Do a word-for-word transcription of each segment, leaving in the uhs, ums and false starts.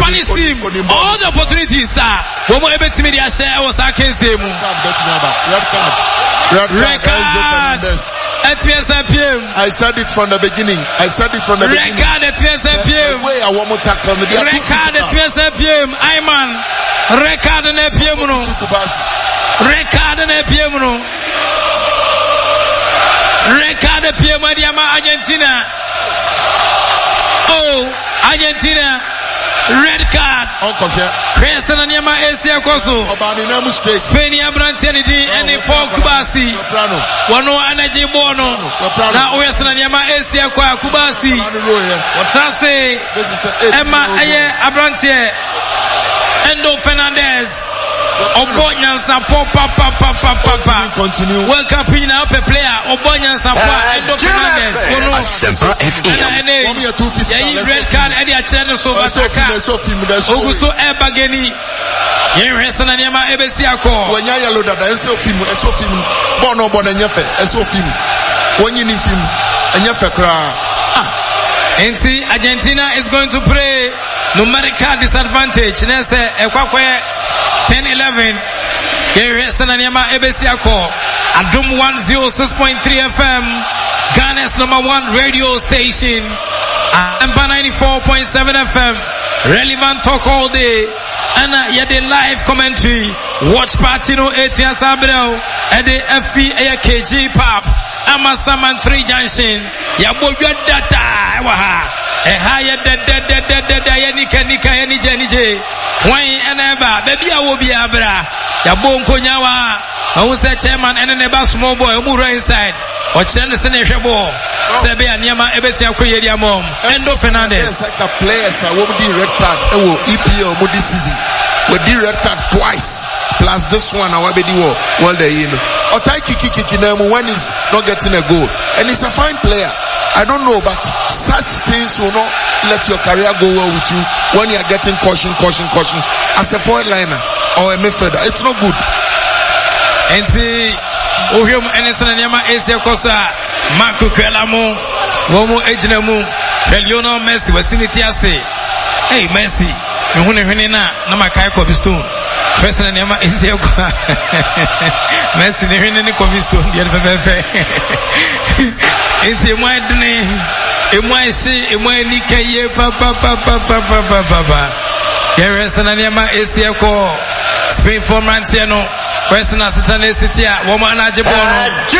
Spanish team, all the opportunities, sir. One more ebet me dia share was against him. Red card. Red card. Red card. I said it from the beginning. I said it from the beginning. Red card at T S F M. Way I want to tackle me. Red card at T S F M. Ayman. Red card at F M. Red card at F M. Red card at F M. Argentina. Oh, Argentina. Red card. Christian and Yama Asia Koso. Spain Abrantianity and a Paul Kubasi. One no energy bono. Now Western and Yama Asia Kwa Kubasi. Trase Emma Aye Abrantie. Endo Fernandez. Obonyansa papa papa papa. Continue. Welcome in up a player. Obonyansa papa. Endo Fernandez. Red card. Eddie Achilene so Basaka. Augusto Ebageni. Yen Reston and Yama Ebesiako. When you yellow that, I saw film, I saw film. Bono Bonanyafe, I saw film. When you need film, and Yafe cry. And see, Argentina is going to play numerical disadvantage. Nese Ekwakwe ten eleven. Yen Reston and Yama Ebesiako. Adum one oh six point three F M. Ghana's number one radio station. Ampa ninety-four point seven F M. Relevant talk all day. And uh, yeah, the live commentary. Watch party no eighteen Sabrel. And the F E A K G pop. Amasaman three junction. Ya bo your data. Waha. Eh higher da da da da da da ya nika nika ya nije nije. Why and ever. Baby I will be abra. Ya bo nkonyawa. I will say chairman and then a small boy who run inside. Or Chandler Senator Ball. Sebe and Yama Ebesia Kuyeria Mom. Endo Fernandez. Like a players I will be red card. I will E P O this season. We did red card twice. Plus this one I will be the war. Well there you know. Otai Kiki Kiki Nemu when he's not getting a goal. And he's a fine player. I don't know, but such things will not let your career go well with you when you are getting caution, caution, caution. As a forward liner or a midfielder, it's not good. And see, Ohio Anderson and Yama Asia Costa, Marco Kelamo, Womo Ejinamu, Lionel Messi, Vicinity Ase. Hey, Messi, you want to win in a Namakai Cobistone. President Yama Asia Messi, the winning Cobistone, the other. It's a wide name. A my see, a my Nika, ye, papa, papa, papa, papa. Here is an Yama Asia call. Spain for Mantiano. Western Asitane City, woman Ajabono,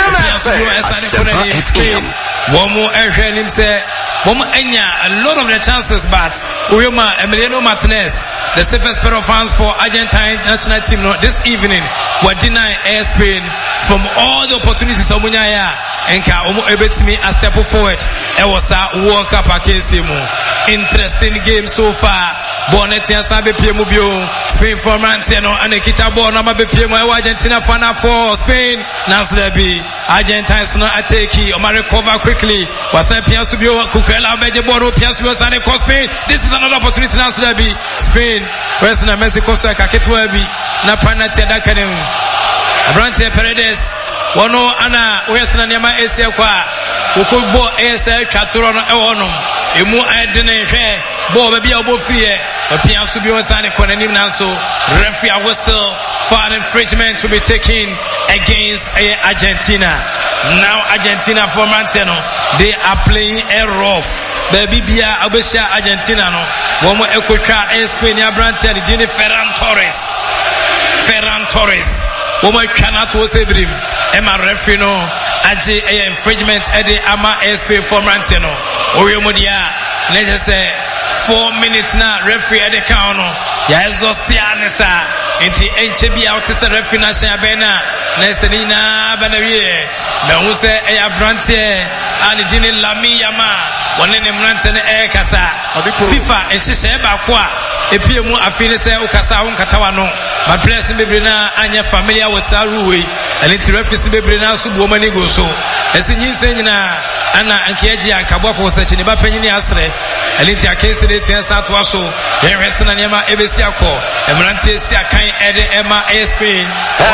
Spain, Womo Erhenim say, Woman Enya, a lot of the chances, but Uyuma Emiliano Martinez, the safest pair of fans for Argentine national team no, this evening, were denied air Spain from all the opportunities of Munyaya and Ka Omo Ebetimi a step forward. It was a World Cup against him. Interesting game so far. Bonnet Yasabe Piemubio, Spain for Mantiano, and Nikita Bonama Piemo, Argentina Fana for Spain, Naslebi, Argentines no ateki, Omar recover quickly, was a Piasubio, Kukela, Bejaboro, Piasubio, and Spain. This is another opportunity, Naslebi, Spain, Western Mexico, Kaketwebi, Napanatia Dakanem, Abrantia Paredes, Wano Anna, Western Yama Asia Kwa, Ukubo A S L Chaturon Eonum, Emu Adene, Bo Baby Obo Fie. The Piansu Biosani Konanim Naso, referee was still foul infringement to be taken against Argentina. Now Argentina for Mantiano, they are playing a rough. Baby Bia Abesha Argentina no. Womo Equator Spain Abrantian Gini Ferran Torres. Ferran Torres. Womo cannot was Ebrim. Emma referee no. Aji a infringement Eddie Ama Spain for Mantiano. Oriomodia. Let's just say four minutes now, referee at the counter. Ya exhaustianesa. Inti enche bi out is a referee na shabena. Nesenina banawie. Na use e abrantie ani jini lami yama. Wone ne mrante ne e kasa. FIFA ehihye ba ko a epie mu afine se ukasa wo nkatawa no. Ma players bebre na anya familiar with Saruwe. Ele ti referee bebre na so bo mani go so. Esinyi senyina ana ankiaji akabwa for search ne ba panyini asre. Ele ti akese ne tia sa to aso. Ye rest na nyama ebesi akọ. Emrante esi akan ede ema Spain.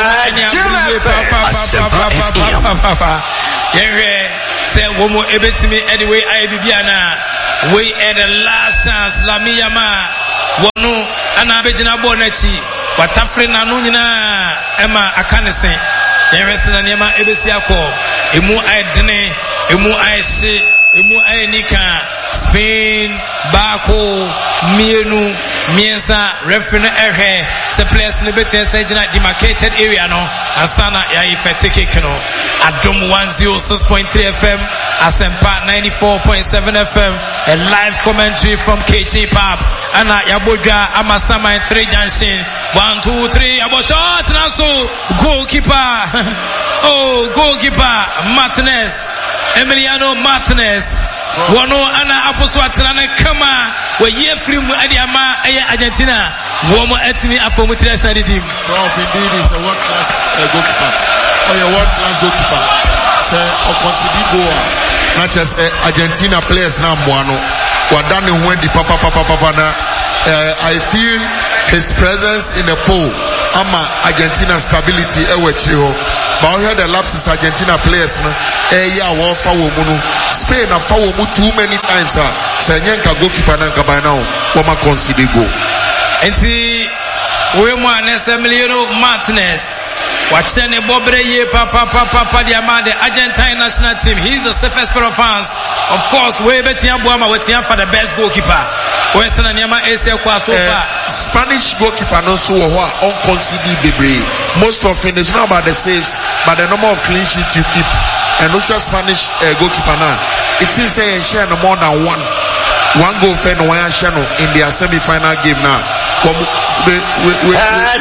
Ye say womo ebetimi anyway I bibiana. We are the last chance Lamiyama. Wonu ana abegyina ball na chi watafre na no nyina ema akanese yɛresena nneɛma ebesi akɔ emu ayedene emu ayehye emu ayenika Spain baako mienu miensa referee no ɛhwɛ sɛ players no betia sɛ gyina demarcated area no asana yɛayɛ fɛte kick no Adom one oh six point three F M Asempa ninety-four point seven F M a live commentary from K G Pub ana yabodwa amasama three junction one two three abo shot na so goalkeeper oh goalkeeper Martinez Emiliano Martinez Wano ana aposo atena na kama we ye free mu ade ama eye Argentina wo mo atimi afomu three side team. Prof indeed is a world class uh, goalkeeper. Oh, a world class goalkeeper. Say o consider goal na just uh, Argentina players na mboano. Wadane when the papa papa papa na uh, I feel his presence in the pool ama Argentina stability e wechiri ho. But I heard the lapses Argentina players no eh ya wo fa wo mu no Spain na fa wo mu too many times ah say nyenka goalkeeper na nka by now wo ma consider go enti we mo anese Emiliano Martinez watch ne bobre ye papa papa papa the man the Argentine national team. He's the safest pair of fans. Of course we betia boama wetia for the best goalkeeper we sena niama ese kwa so far Spanish goalkeeper no so ho on consider bebre most often it's not about the saves but the number of clean sheets you keep and also Spanish uh, goalkeeper now it seems say share no more than one one goal pen no one share no in their semi-final game now we we we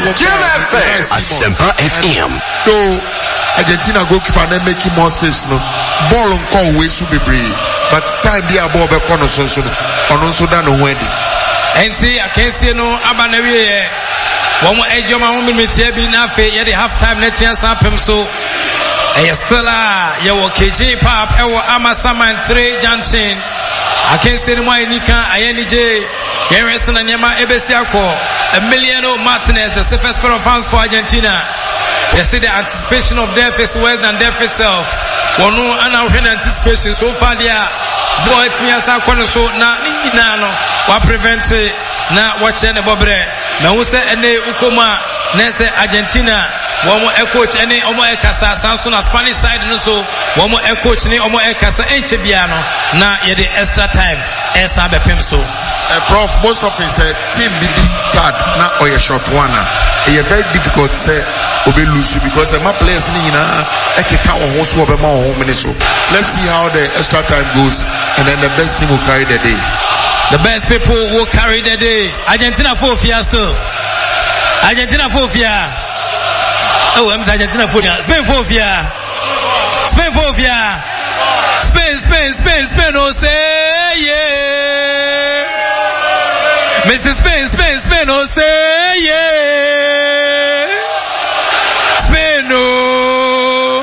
Asempa F M so Argentina goalkeeper na make more saves no ball on call we su bebre but time be about be corner so so on so down no wendi enti akensie no aba na wie wo mo ejoma ho memetia bi na afi ye the half time na tia sapem so e still a ye wo K G Pub e wo Amasaman three junction akensie no mai nika ayenije ye rest na nyama ebesi akọ Emiliano Martinez the safest pair of fans for Argentina. They say the anticipation of death is worse than death itself. One no an anticipation so far there. Boy, it's me as I call so na ni na no. What prevent na watch any bobre. Na who say any ukoma na say Argentina. One more coach any omo e kasa sanso na Spanish side no so. One more coach ni omo e kasa enche biano na ye the extra time. Esa be pem so. Uh, Prof, most of it say team be big card na or a short one. It's very difficult to say obe lose because uh, my players ni na eke ka on ho so obe ma on ho so. Let's see how the extra time goes and then the best team will carry the day. The best people will carry the day. Argentina for fear still. Argentina for fear. Oh, I'm saying Argentina for fear. Spain for fear. Spain for fear. Spain, Spain, Spain, Spain. Oh, say yeah. Missus Spain, Spain, Spain, oh say yeah. Spain, oh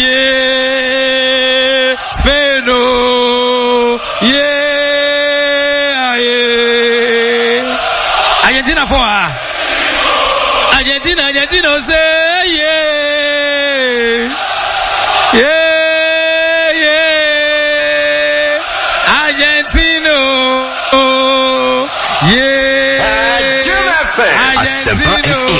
yeah. Spain, oh yeah, yeah. Argentina for her. Argentina, Argentina, oh say yeah. Yeah, yeah. Argentina, oh yeah. Asempa F M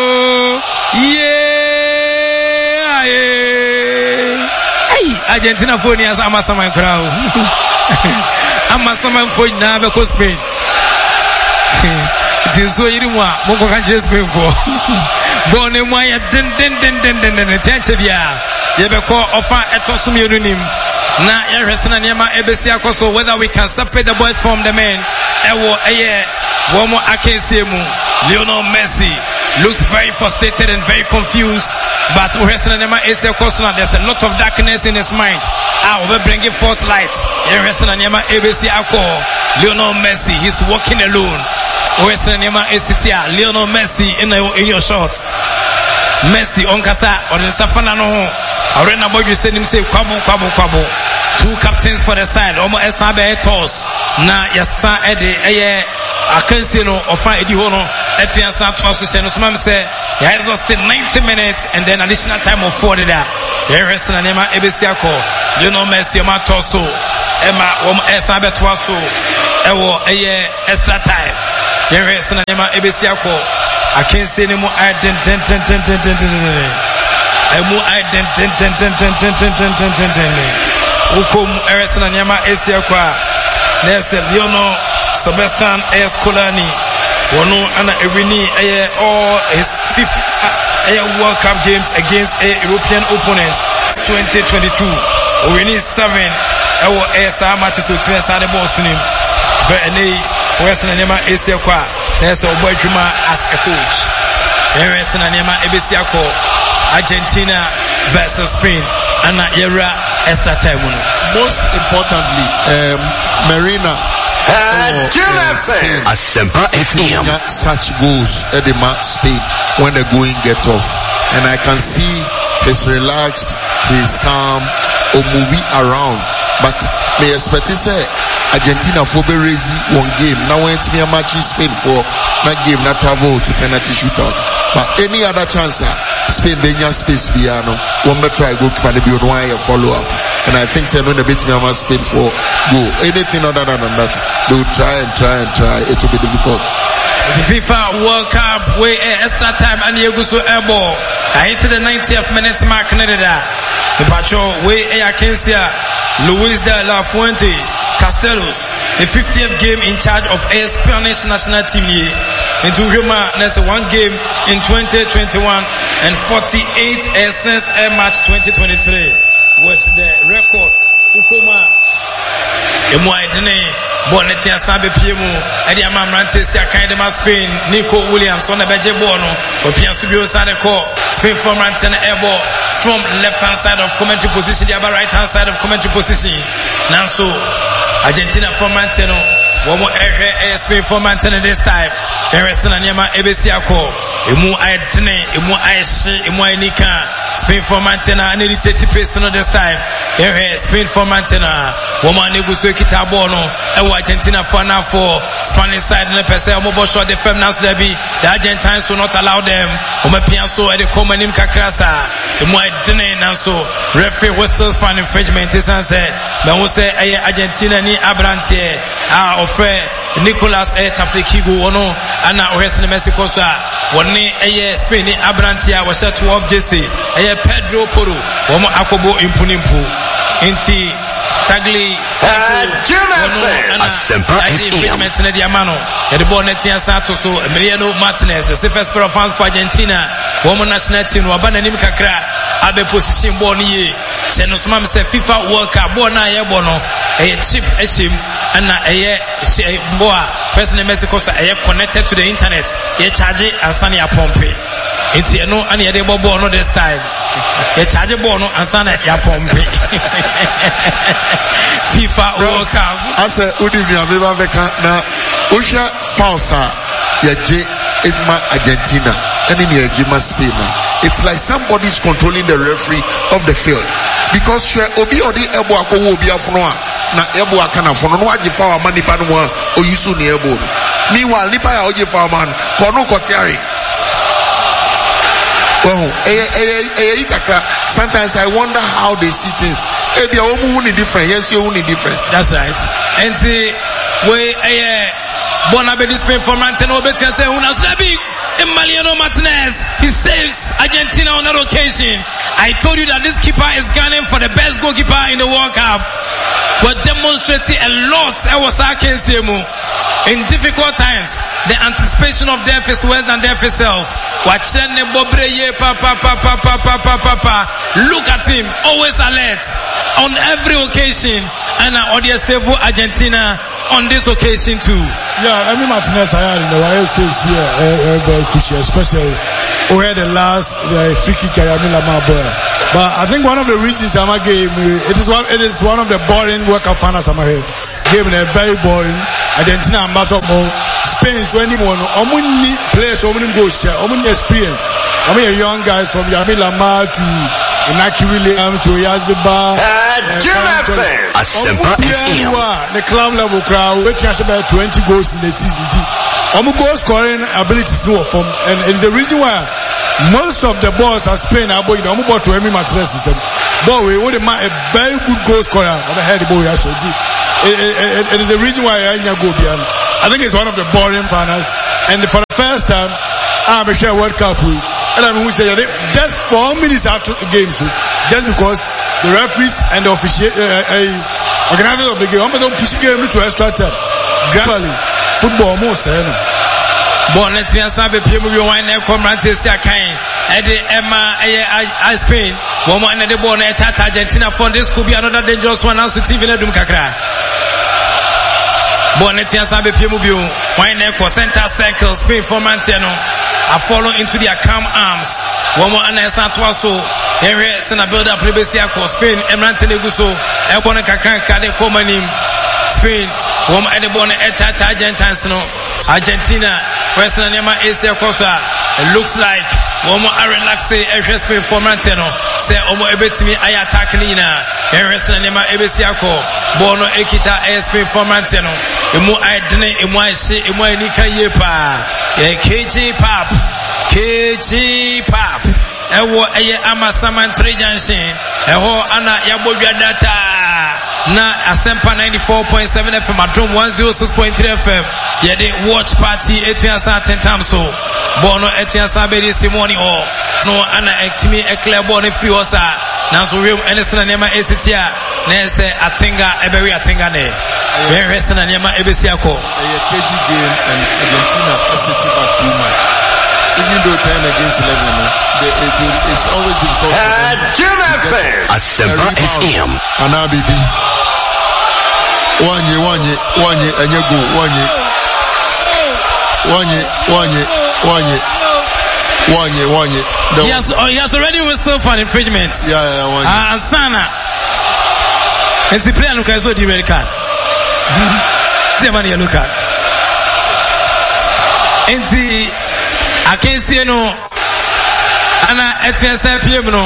yeah, yeah. Hey, Argentina for ni as Amasaman crowd. Amasaman for na be ko Spain. Ti so yiri mu a mo ko kan je Spain for. Bon e mo ya den den den den den den tianche bia. Ye be ko ofa etoso mienu nim. Na ye hwesena niema ebesi akoso whether we can separate the boys from the men. Ewo eye wo mo akensie mu. Lionel Messi looks very frustrated and very confused. But there's a lot of darkness in his mind. I will bring it forth light. Lionel Messi, he's walking alone. Lionel Messi in, in your shots. Messi on kasa or the safana no. Arena boy you said him say kwabu kwabu kwabu. Two captains for the side. Omo esabe toss. Na yasa ede eye akansi no ofa edi ho no etian sa toss so no smam say he has lost ninety minutes and then additional time of four there. There is na nema ebesi akọ. You know Messi ma toss so. Ema omo esabe toss so. Ewo eye extra time. Yɛhwɛ sɛ na nneɛma ebesi akɔ akansie ne mu ayɛ den den den den den den den emu ayɛ den den den den den den den den den den den wokom ɛhwɛ sɛ na nneɛma esi akɔ a na ɛsɛ Lionel Sebastian Escolani wɔno ana ewini ɛyɛ all his fifth ɛyɛ World Cup games against a European opponent twenty twenty-two owini seven ɛwɔ ɛyɛ saa matches otimi saa de bɔɔl so nim bɛ ɛnɛ yi wɔyɛ sɛ na nneɛma esi akɔ a na ɛsɛ ɔbɔ adwuma as a coach ɛhwɛ sɛ na nneɛma ebesi akɔ Argentina versus Spain ana yɛwura extra time no. Most importantly um, Marina Uh, Spain. Asempa F M. Such goals at the match Spain when the going get off, and I can see he's relaxed, he's calm, or moving around. But may expect to say Argentina for Berezi one game. Now went to me a match in Spain for that game, not travel to penalty shootout. But any other chance, Spain benya space piano. One more try go keep and be on one follow up. And I think say no the bit me a match Spain for go. Anything other than that, they will try and try and try. It will be difficult. The FIFA World Cup way extra time and you go so airball. I hit the ninetieth minute mark Canada. The Pacho way a Acacia Luis de la Fuente Castelos, the fiftieth game in charge of a Spanish national team here. Into Roma, there's one game in twenty twenty-one and forty-eight since a match twenty twenty-three. With the record, Ukoma, Emuaidene, Bonetia Sabe Piemu, Edia Mamrante, Siakaidema Spain, Nico Williams, on the Beje Bono, or Piasubio Sadeko, Spain from Rantan Airball, from left hand side of commentary position, the other right hand side of commentary position. Now so, Argentina from Manteno, one more area, Spain from Manteno this time. There is an Anyama Ebesiako, Emu Aidene, Emu Aishi, Emu Ainika. Spain for Mantena, and nearly thirty percent of this time. Here is Spain for Mantena. Woman Negusu Kitabono, and Argentina for now for Spanish side and the Pesa Mobo shot the Fem Nas Debbie. The Argentines will not allow them. Oma Pianso at the Comanim Kakrasa. The Moai Dene Nanso. Referee whistles for an infringement is answered. But we say Argentina ni Abrantier. Ah, offer Nicolas E. Taflikigu Ono, Anna Ores in Mexico. One a Spain Abrantia was shot to off Jesse. Pedro Poro, Womo Akobo Impunimpu, Inti Tagli, Infringements in the Diamano, and the Bonetia Santos, Emiliano Martinez, the safest pair of fans for Argentina, Woman National Team, Wabana Nimkakra, Abe Position Boni, Senos Mam said FIFA World Cup, Bona Yabono, a chief Eshim, and a Boa, President Mexico, a connected to the internet, a charge and Sania Pompe. It's no any other bono this time. A charge bono and son at Yapompe. FIFA World Cup. I said, Udivia Viva Veka na Usha Fausa, Yaje Edma Argentina, and in Yajima Spain. It's like somebody's controlling the referee of the field. Because she Obi Odi Ebo Ako Obi Afnoa, na Ebo Akana for no Wajifa Mani Panua or Yusu Nebo. Meanwhile, Nipa Ojifa Man, Kono Kotiari. Well, sometimes I wonder how they see things. Maybe you're only different. Yes, you're only different. That's right. And the way a Bonabedi Spain for Manteno Betia say, Unasabi, Emiliano Martinez, he saves Argentina on that occasion. I told you that this keeper is gunning for the best goalkeeper in the World Cup. But demonstrating a lot. I was against him. In difficult times, the anticipation of death is worse than death itself. Watch them, papa, papa, papa, papa. Look at him, always alert on every occasion, and our audience save Argentina on this occasion too. Yeah, I mean Martinez, I had in the Wild Saves be very crucial, especially we had the last the free kick I mean But I think one of the reasons I'm a game it is one it is one of the boring World Cup finals I'm here. Game a very boring. Argentina matter more. Spain is winning one. Omuni players, omuni go share, omuni experience. I mean, a young guys from Yamil Lamar to Inaki Williams to Yaziba. The club level crowd, we can about twenty goals in the season. Omu goal scoring abilities no from, and, and the reason why most of the balls are Spain are boy. Omu ball to Emi Martinez system. But we would have a very good goal scorer. I've had the boy actually. It is the reason why I go beyond. I think it's one of the boring finals. And for the first time, I'm sure World Cup. And I mean, we say just four minutes after the game, so just because the referees and the official, uh, uh, organizers of the game, I'm going to push the game to extra time. Gradually, football almost, you know. Bon, let's be a sabe people you want to come and say kind. Eddie Emma, I Spain. Woman and the born at Argentina for this could be another dangerous one as to T V Nedum Kakra. Bon, let's be a sabe people you want to center circle Spain for Mantiano. I follow into their calm arms. Woman and I Santuaso. Here, Sena build up Rebesia for Spain, Emrante Neguso, Ebona Kakran Kade Komanim, Spain. Woman and the born at Argentina. Argentina, Western Nema Asia Costa. It looks like Womo are relaxing every Spain for Mantiano. Say Omo Ebetimi I attack Nina. Western Nema Ebesiako. Bono Ekita Spain for Mantiano. Emu I dene emu I she emu I nika yepa. K G Pap. K G Pap. Ewo eye ama Samantre Junction. Eho ana yabodwa data. Na Asempa ninety-four point seven F M Adom one oh six point three F M. Yeah, the watch party Etiasa ten times so. Bono Etiasa Bedi Simoni or no ana Ektimi Eclair Boni Fiosa. Nanso real Enesina Nema Esitia. Nese Atinga Eberi Atinga ne. Very resting and Nema Ebesiako. A K G game and Argentina hesitate back too much. Even though ten against eleven, they, it will, it's always difficult for them to get Asempa F M. Anabibi. Wanye, wanye, wanye, and you go, wanye. Wanye, wanye, wanye. Wanye, wanye. He has, oh, he has already whistled for infringement. Yeah, yeah, wanye. Ah, Asana. And the player look at so the red card. The man you look at. And the I can't see no Anna Etienne P M no.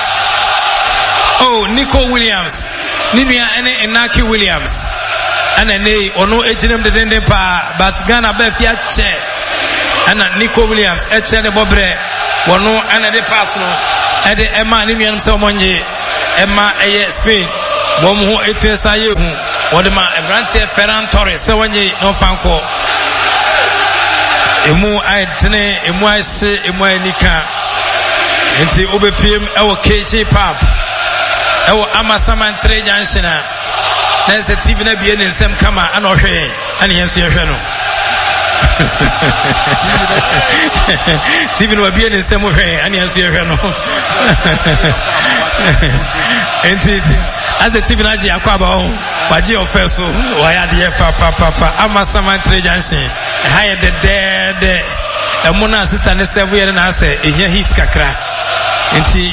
Oh, Nico Williams. Nimia ene Enaki Williams. Ana nei ono ejinem de dende pa but Ghana be fia che. Ana Nico Williams eche ne bobre. Wono ana de pass no. E de Emma Nimia no se omonje. Emma eye Spain. Mom ho Etienne saye hu. Wode ma Ebrantie Ferran Torres se wonje no fanko. Emu aidene emu ase emu anika enti obepiem ewo K G Pap ewo Amasamantre Junction na se T V na bie ne nsem kama ana ohwe ana yenso yehwe no T V no bie ne nsem ohwe ana yenso yehwe no enti as the T V na ji akwaba ho waji ofeso waya de pa pa pa pa Amasamantre Junction higher the dead a mona sister ne seven year na say e here hit kakra enti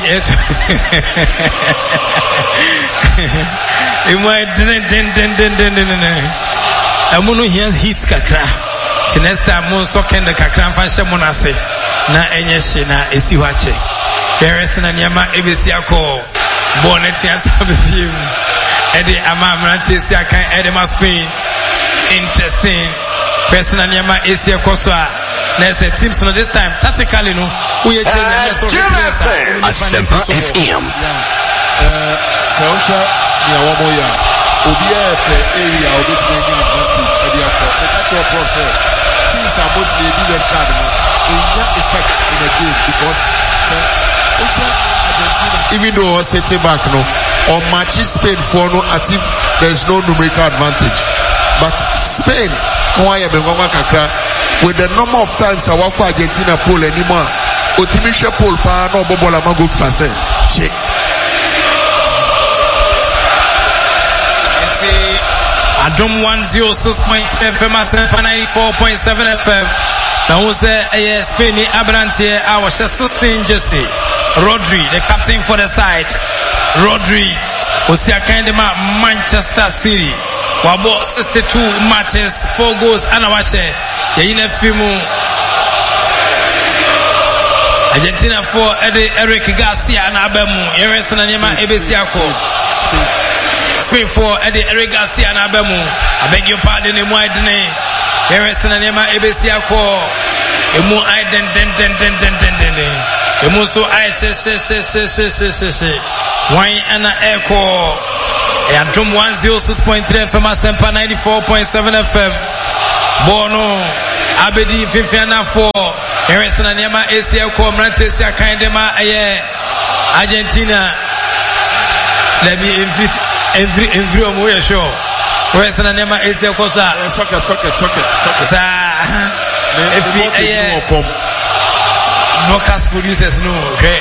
e my den den den den den den a mono here hit kakra the next time mon so ken the kakra fa she mona se na enye she na esi wache parents na nyama ebesi akọ bonnet ya sabe film e de ama amranti esi akan e de ma Spain interesting personal nyama esi ekoswa na say teams no this time tactically no we are changing so Asempa F M. Uh Saosha ni awomo ya obi e pe area obi tun ni advantage e dia for the natural process teams are mostly be the card no in that effect in the game because say Osha Argentina even though was sitting back no or match Spain for no as if there is no numerical advantage but Spain with the number of times I walk Argentina poll anymore Otimisha poll pa no bobola mago percent check Adom one oh six point seven F M Asempa ninety-four point seven F M. Now who say a Spain Abrantie our sixteen Jesse Rodri the captain for the side Rodri was the kind of Manchester City wabo sixty-two matches four goals anawashe yeyina fimu Argentina for Eric Garcia na abamu yeresa na nyema ebesiako Spain for Eric Garcia na abamu I beg your pardon emu aidene yeresa na nyema ebesiako emu aiden den den den den den den emu so ai she she she she she she she wine ana echo and Drum one oh six point three F M, Asempa ninety-four point seven F M. Bono, Abedi, Fifiana for, Harrison and Yama, A C L, Comrantesia, Kindema, Argentina. Let me invite every, every, every, show. Harrison and Yama, A C L, Cosa. Socket, socket, socket, socket. If he, broadcast producers, no, okay.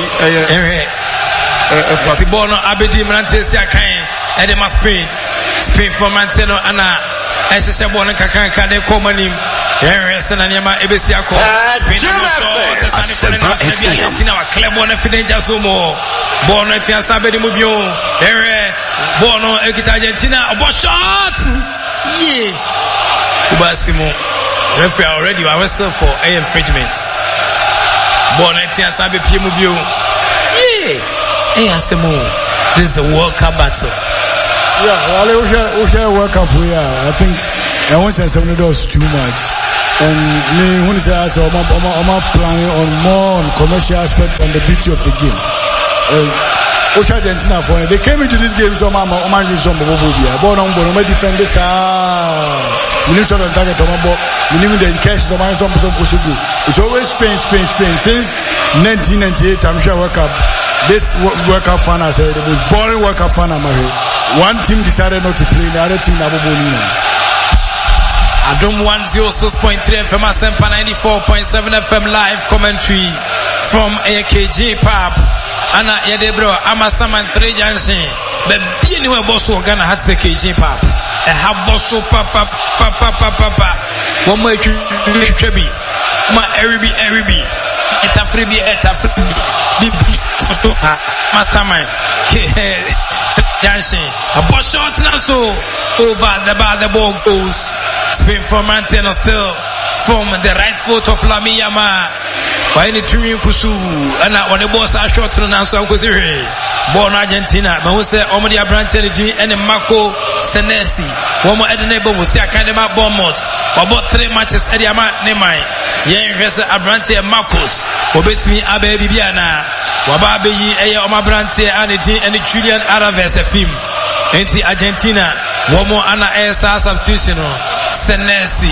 Bono, Abedi, Rantesia, Kind, Edema, Spain, Spain for Manteno, Anna. Eshe bona kakanka de komanim Harrison and Yama Ebesiako Spain no short Sani for the Argentina wa club bona fidenja sumo Bono tiasa be di mubio Here Bono ekita Argentina obo shot yeah Kubasimo referee already we arrested for a infringement Bono tiasa be pie mubio yeah eh asemo this is the World Cup battle. Yeah, well, we shall work up here. I think I won't say seventy dollars too much. And me, when I say I'm planning on more on commercial aspect and the beauty of the game. Uh, Argentina for they came into this game so I'm I'm some Bobobia. Born on Bono defend this ah. We need to target on my we need the cash so my some some possible. It's always Spain, Spain, Spain since nineteen ninety-eight. I'm sure World Cup. This World Cup fan I said the most boring World Cup fan I'm one team decided not to play, the other team never won. Adum one oh six point three F M, Asempa ninety-four point seven F M live commentary from A K G Pap. Anna Yedebro, Amasaman three Jansin. But being a boss who Ghana had the K G Pap. A have boss papa papa papa papa. One more Trebi. Ma Eribi Eribi. Eta freebie eta freebie. Bibi. Mataman. Jansin. A boss shot now so over the bar the ball goes. Spin from Manteno still from the right foot of Lamiyama. Why any two kusu and when the boss are short to announce Uncle born Argentina. But we say Omadi Abrantel and Marco Senesi. One more at the neighbor will say I can't about Bournemouth. About three matches at the Amat Nemai. Yen Ressa Abrante Marcos. Obet me Abe Bibiana. Wababe ye Omabrante and the Julian Araves a film. Anti Argentina. One more Anna Esa substitution. Senesi.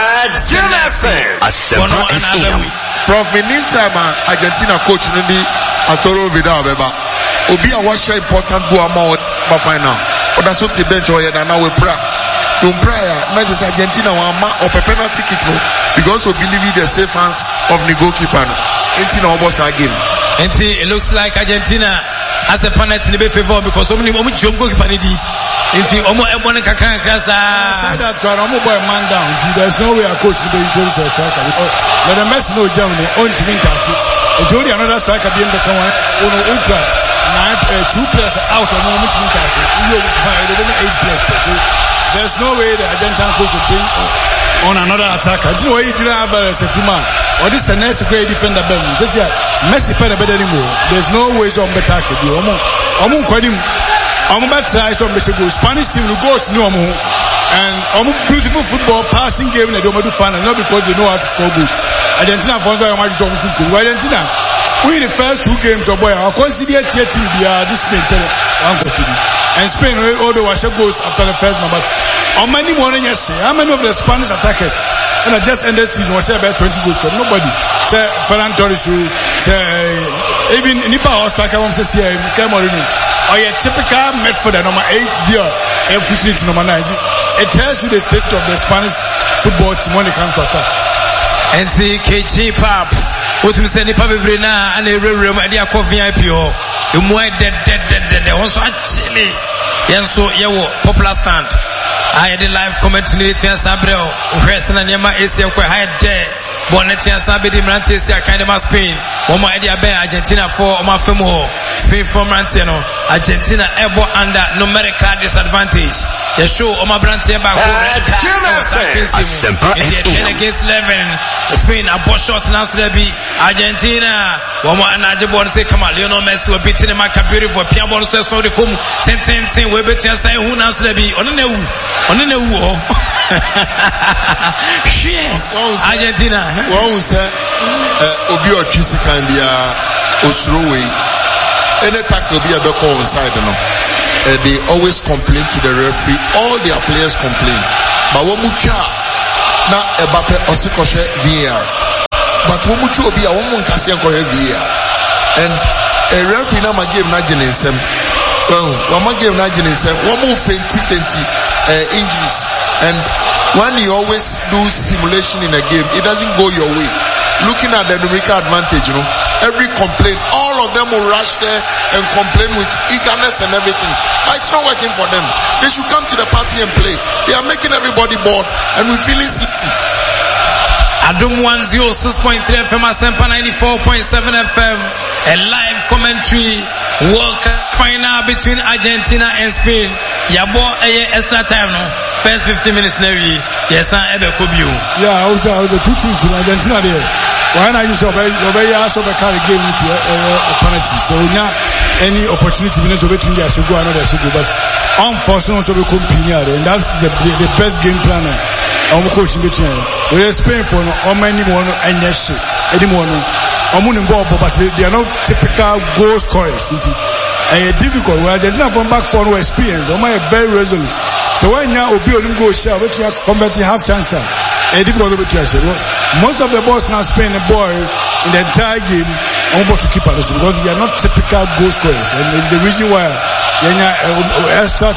Senesi. One more another. Prof, meantime, Argentina coach Nindi Atoro Vida Beba. Obi a watch important go amount but final. Or that's what the bench or now we pray. Don't pray, not just Argentina or a penalty kick no. Because we believe the safe hands of the goalkeeper. Argentina almost a game. And see, it looks like Argentina has the penalty in the favor because only one jump goalkeeper. You see, almost everyone can say that because I'm boy man down. See, there's no way a coach to be introduced to a striker. Let the Messi know Germany on to win Turkey. It's only another striker being the one on the ultra nine two players out of moment to win Turkey. You know, the eight players. So there's no way the Argentine coach will bring on another attacker. This is why you didn't have a Stefima or this is the next great defender. This is Messi playing better anymore. There's no way to better. I'm going to I'm about to try some go Spanish team who goes no more and I'm beautiful football passing game and they don't do fun and not because they know how to score goals. Argentina for so much to Argentina win the first two games of boy I consider team they are this Spain one consider and Spain all the wash goals after the first number. How many more than yesterday? How many of the Spanish attackers and I just ended season was about twenty goals for nobody. Say Ferran Torres say even Nipa or striker one says here Cameroon. Or a typical midfielder number eight beer and pushing to number nine. It tells you the state of the Spanish football team when it comes to attack. And the K G Pap, what we say, Nipa Brina and a room and the Aqua V I P. You might dead, dead, dead, dead. They also actually, yes, so you popular stand. I had a live commentary to Sabreo, Western and Yama is your quite high there. Bonnetia Sabidi Mantesia kind of Spain. Oma Edia Bay Argentina for Oma Femo. Spain for Manteno. Argentina able under numerical disadvantage. The show Oma Brantia back against eleven. Spain a boss shot now to be Argentina. Oma Anajabon say come on, Lionel Messi will beat in the Maca beautiful Piabon says so the come ten ten ten we bet you say who now to be on the on the Argentina. One say Obi or Chisi can be a Osrowe. any tackle be a back on side, you know. Uh, they always complain to the referee. All their players complain. But when mucha na Mbappe osikoshe V A R. But when mucha obi a one mun kasi enkohe V A R. And a referee na ma game na jinisem. Well, one ma game na jinisem. One more fenty fenty uh, injuries. And when you always do simulation in a game, it doesn't go your way. Looking at the numerical advantage, you know, every complaint, all of them will rush there and complain with eagerness and everything. But it's not working for them. They should come to the party and play. They are making everybody bored and we're feeling sleepy. Adum one oh six point three F M, Asempa ninety-four point seven F M, a live commentary World Cup final between Argentina and Spain. Yabo a extra time no. First fifteen minutes now, yes, I ever could be. Yeah, I was the two teams in Argentina there. Why not use your very ass of a carry game into a penalty? So now any opportunity to between the Ashigo and the Ashigo, but unfortunately also become Pina, and that's the, the, the best game planner. I'm coaching between. We're Spain for no many more and yes, anymore. I'm winning ball, but they are not typical goal scorers. And difficult. Well, Argentina from back for no experience. I'm very resolute. So when you obi on go share, but you convert half chance. A difficult to be most of the balls now Spain the ball in the entire game. I'm about to keep on this because they are not typical goal scorers, and it's the reason why. Asempa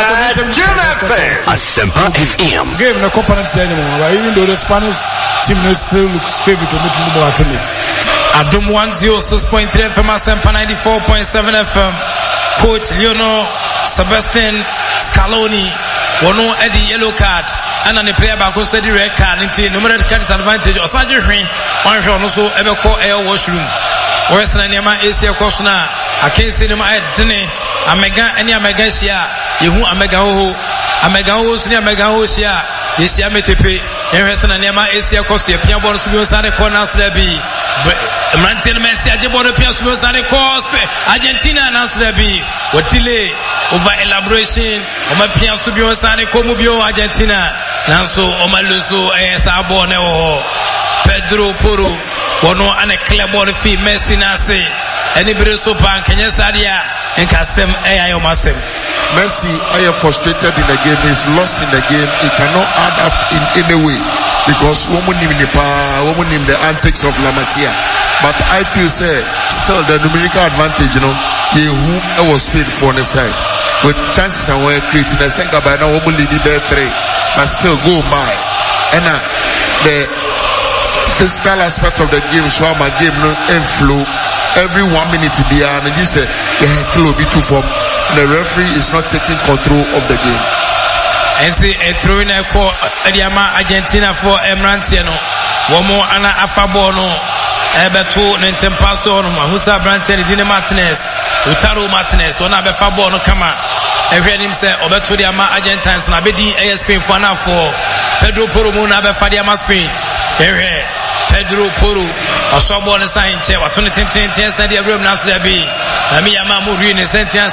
F M. Game no components anymore. But even though the Spanish team still looks favorite to making the ball at it. Adum one oh six point three F M, Asempa ninety-four point seven F M. Coach Lionel Sebastian Scaloni wono edi yellow card and the player back also the red card into numeric card disadvantage or Sergeant Hui one shot also ever call air washroom whereas na niama Asia course na akensi ni ma edene amega any amega shia yehu amega ho amega ho so ni amega ho shia yeshia metepe whereas na niama Asia course ye pia ball so bi osare corner so bi Mantin Messi ajiboro pia so bi osare course Argentina na so bi what delay over elaboration oma pia so bi osare komu bio Argentina nanso oma luso eh sa ball ne ho Pedro Porro wono ane clear ball fi Messi na se any breso pan Kenya Sadia and Kasem eh ayo masem Messi are frustrated in the game, he's lost in the game, he cannot add up in any way because woman in the woman in the antics of La Masia. But I feel say still the numerical advantage, you know, he who was paid for the side with chances and we're creating a second by now woman lead the three but still go by and uh, the physical aspect of the game so my game no inflow every one minute to be and this uh, yeah kill be too form. The referee is not taking control of the game. And see a throwing a call Adiama Argentina for Emrantiano. One more Anna Afabono Ebetu Nentempaso Husa Brantian Dina Martinez Utaro Martinez one Abe Fabono Kama every him say Obetu Diama Argentines na Bedi A S P for now for Pedro Porro Muna Abe Fadiama Spain. Here Pedro Porro a shop on the sign chair what twenty ten ten ten the room now so there be Nami Yama Muri in the sentence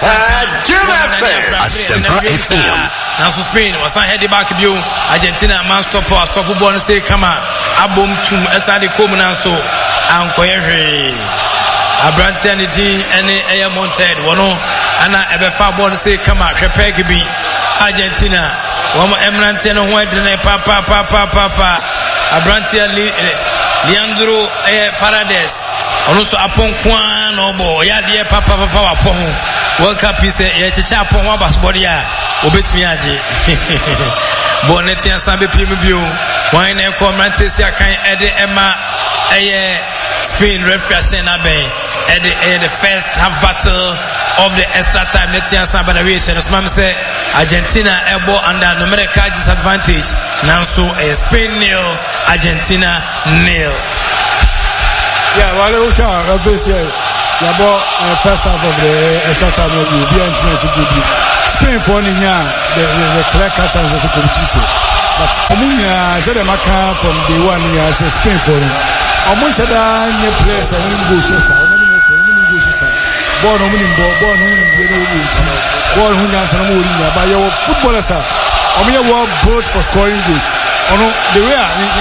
Asempa F M. Now so Spain was not heading back view Argentina man stop or stop ball say come on abom tum esade come now so ankoyehwe Abranti and the team and air mounted one ana ebefa ball say come on hwepeg bi Argentina one Emranti no ho edene pa pa pa pa pa Abranti Leandro eh, Paredes also upon Kwan or boy ya dear papa papa upon World Cup is a chicha upon one bus body obit me aje bonnet and Sambe Pimubio wine and comments ya can edit Emma a Spain refreshing abe at the, the first half battle of the extra time let's see some variation as mom say Argentina ebo under numerical disadvantage now so a Spain nil Argentina nil. Yeah, well, also, obviously, the first half of the extra time will be influenced to be Spain for the the the clear cut chance of the competition. But Omunya said the Maka from the one year says Spain for him. Almost said that new players are only go share, only go share. Born on winning ball, born on winning team. Born who dance and winning by your footballers. Omunya were both for scoring goals. Oh no, the way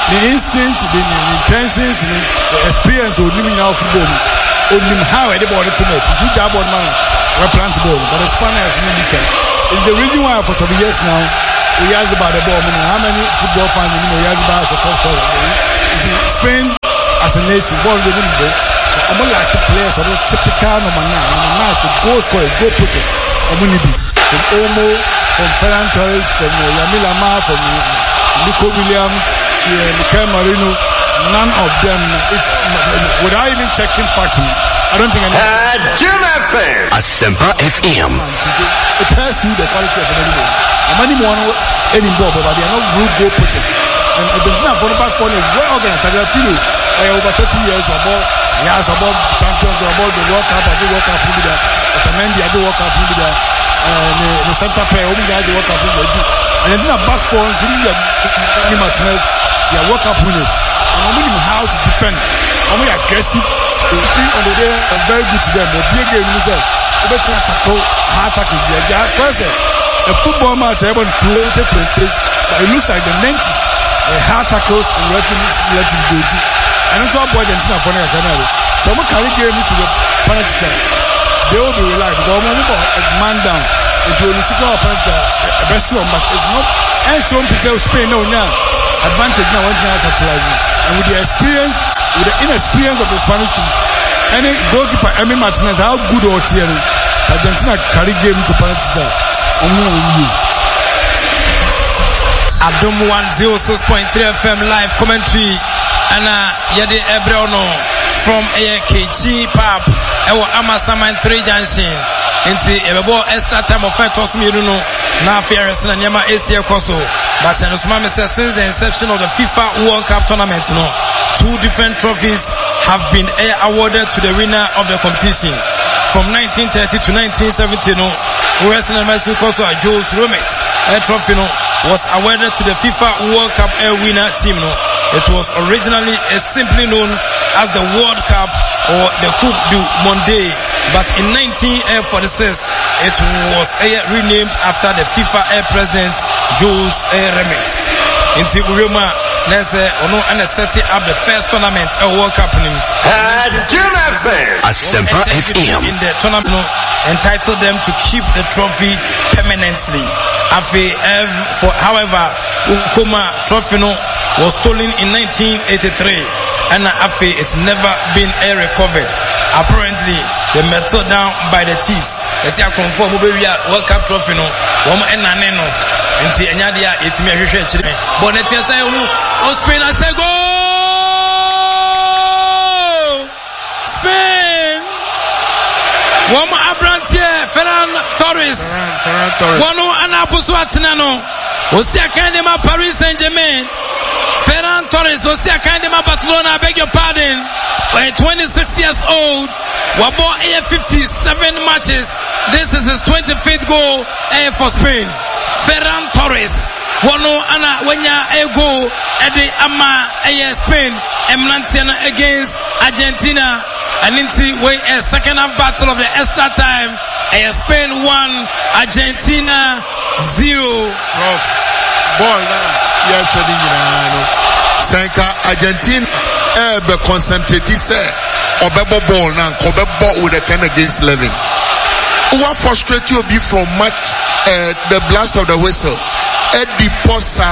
the instinct, the, the intentions, the, the experience of living now football. Only how the ball to make. You job on man, we plant ball, but the spanner has been this time. It's the reason why for some years now we ask about the ball. How many football fans you know we ask about the first time? Spain as a nation, ball they didn't go. I'm like the players are typical number nine, number nine for goal scorer, goal pushers. I'm going to be from Omo, from Ferran Torres, from uh, Yamil Amar, from uh, Nico Williams, to uh, Mikel Marino. None of them, if, without even checking facts, I don't think any. Uh, Jim F M. Asempa F M. It tells you the quality of anybody. How many more any ball, but they are not good goal pushers. And Argentina for the back four is well organized. I feel uh, over thirty years about, yes, about champions, about the World Cup, I do World Cup, Otamendi, I do World Cup, and the center pair, only guys the World Cup. And Argentina back four, including the Martinez, they are World Cup winners. And I'm know how to defend. I'm really aggressive. They feel on the day and very good to them. But big game themselves. They better tackle, hard tackle. First, the football match I went to twenty-twenties, but it looks like the nineties. Uh, hard tackles and referees let it go. And that's why Argentina for next Canada. So I'm going to carry game to the penalty side. They will be relaxed. But I'm going to a man down. If you listen to our penalty, a best one, but it's not. And so I'm Spain now now. Advantage now when they are capitalizing. And with the experience, with the inexperience of the Spanish team, any goalkeeper, Emi Martinez, how good or Thierry, Argentina carry game to penalty side. Adum one oh six point three F M live commentary. Ana Yede Ebreono from A K G Pap. Ewo Amasaman three Junction. Inti Ebebo extra time of fight toss me no. Na Fieres na Nyama A C Koso. But Shanusmami says since the inception of the FIFA World Cup tournament, no, two different trophies have been awarded to the winner of the competition. From nineteen thirty to nineteen seventy, no, Western Mexico Jules Rimet, a trophy, no, was awarded to the FIFA World Cup air winner team, no. It was originally uh, simply known as the World Cup or the Coupe du Monde, but in nineteen forty-six, it was uh, renamed after the FIFA air president Jules uh, Rimet. Inti Urema Nese ono and setting up the first tournament a World Cup in Asempa F M in the tournament, no, entitled them to keep the trophy permanently. Afe, um, for however, Ukoma trophy, no, was stolen in nineteen eighty-three, and Afe it's never been uh, recovered. Apparently, they melted down by the thieves. They say I confirm we World Cup trophy, no, one and no. Nti enyadia etimi ahwehwe akire but na tia say onu o Spain a say go Spain Wom Abrantie Ferran Torres Ferran Torres Wonu anapusu atena no o si akande ma Paris Saint-Germain Ferran Torres o si akande ma Barcelona, I beg your pardon, twenty-six years old, wabo a fifty-seven matches. This is his twenty-fifth goal uh, for Spain. Ferran Torres wano ana wanya ego ede ama eh, Spain emnantiana against Argentina, and into way a second half battle of the extra time. eh, Spain one, Argentina zero. Rough ball now. Yes, no. Senka Argentina eh be concentrate say obebo ball now kobe ball with a ten against eleven. What frustrate you be from match uh, the blast of the whistle. Eddie Posa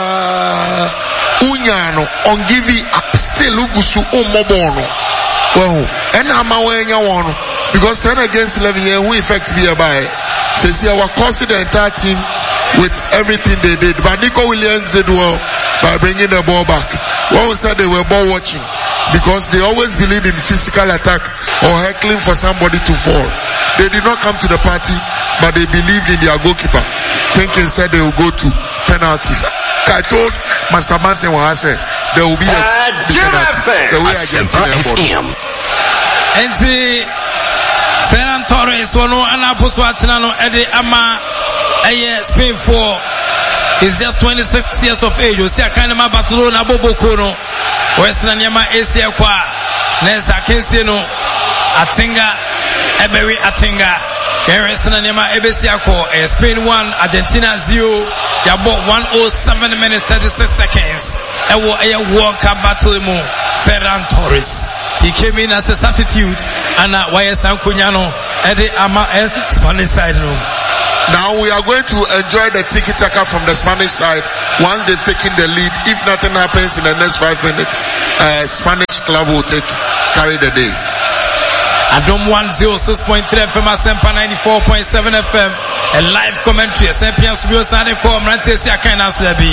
Unyano on give up still Ugusu Umobono. Well, and I'm aware one because ten against eleven year we effect be by. So see our cost the entire team with everything they did. But Nico Williams did well by bringing the ball back. One said they were ball watching because they always believe in physical attack or heckling for somebody to fall. They did not come to the party, but they believed in their goalkeeper, thinking said they will go to penalties. I told Master Manson when I said there will be a uh, penalty. The way Argentina bought. And the Ferran Torres wano anapusu atena no ede ama eye Spain for. He's just twenty-six years of age. You see a kind of ma Barcelona Boboko no. Western Yama A C kwa. Nesa Kensi no. Atinga Ebery Atinga. Western Yama A B C ako. Spain one, Argentina zero. Yabo one oh seven minutes thirty-six seconds. ɛwɔ ɛyɛ World Cup battle mu Ferran Torres. He came in as a substitute and uh, why is Sankunyano at the ama Spanish side no. Now we are going to enjoy the tiki-taka from the Spanish side once they've taken the lead. If nothing happens in the next five minutes, uh, Spanish club will take carry the day. Adom one oh six point three F M, Asempa ninety-four point seven F M, a live commentary. Asempa Subio Sane Ko Mrante Si Akaina Sulabi.